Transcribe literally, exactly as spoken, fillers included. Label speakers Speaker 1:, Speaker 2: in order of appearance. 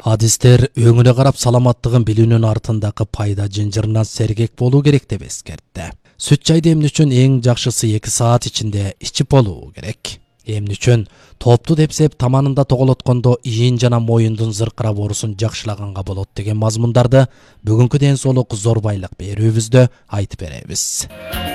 Speaker 1: Адистер өңүнө карап саламаттыгын билүүнүн артындагы пайда жынжырынан сергек болуу керек деп эскертти. Сүт чайды эмне үчүн эң жакшысы эки саат ичинде ичип болуу керек. Эмне үчүн топту депсеп таманында тоголоткондо ийин жана моюндун зыркырап оорусун жакшылаганга болот деген мазмундарды бүгүнкү ден соолук зор байлык берүүбүздө айтып беребиз.